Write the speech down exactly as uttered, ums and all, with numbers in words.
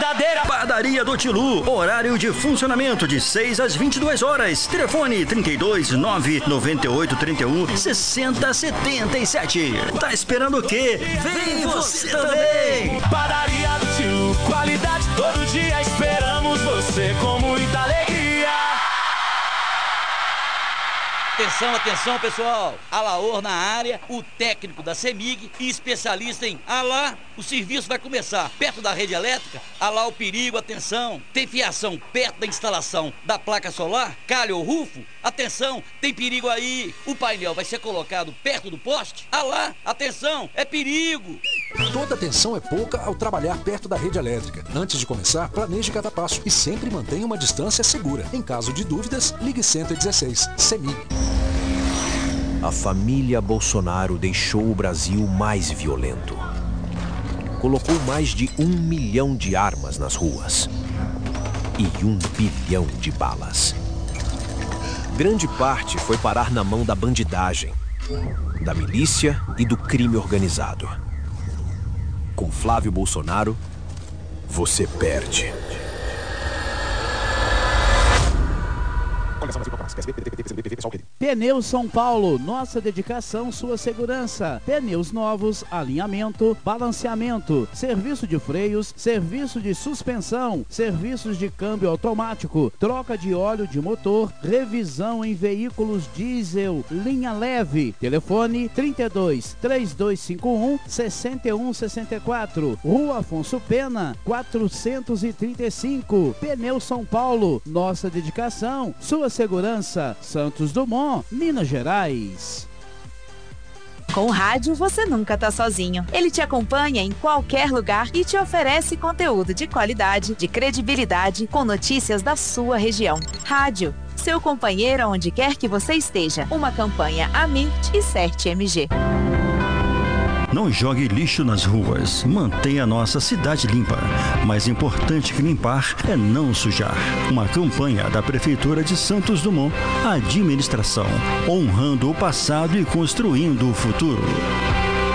verdadeira. Padaria do Tilu, horário de funcionamento de seis às vinte e duas horas. Telefone trinta e dois, nove nove oito, trinta e um, sessenta, setenta e sete. Tá esperando o quê? Vem você também! Padaria do Tilu, qualidade todo dia, esperamos você com muita alegria. Atenção, atenção, pessoal. Alaor na área, o técnico da CEMIG e especialista em Alá. O serviço vai começar perto da rede elétrica. Alá o perigo, atenção. Tem fiação perto da instalação da placa solar? Calha ou rufo? Atenção, tem perigo aí. O painel vai ser colocado perto do poste? Alá, atenção, é perigo. Toda atenção é pouca ao trabalhar perto da rede elétrica. Antes de começar, planeje cada passo e sempre mantenha uma distância segura. Em caso de dúvidas, ligue cento e dezesseis. CEMIG. A família Bolsonaro deixou o Brasil mais violento. Colocou mais de um milhão de armas nas ruas e um bilhão de balas. Grande parte foi parar na mão da bandidagem, da milícia e do crime organizado. Com Flávio Bolsonaro, você perde. Pneus São Paulo, nossa dedicação, sua segurança. Pneus novos, alinhamento, balanceamento, serviço de freios, serviço de suspensão, serviços de câmbio automático, troca de óleo de motor, revisão em veículos diesel, linha leve. Telefone trinta e dois, três dois cinco um, seis um seis quatro, Rua Afonso Pena, quatrocentos e trinta e cinco. Pneus São Paulo, nossa dedicação, sua segurança. Santos Dumont, Minas Gerais. Com o rádio, você nunca tá sozinho. Ele te acompanha em qualquer lugar e te oferece conteúdo de qualidade, de credibilidade, com notícias da sua região. Rádio, seu companheiro onde quer que você esteja. Uma campanha Amit e Cert M G. Não jogue lixo nas ruas. Mantenha a nossa cidade limpa. Mais importante que limpar é não sujar. Uma campanha da Prefeitura de Santos Dumont. Administração, honrando o passado e construindo o futuro.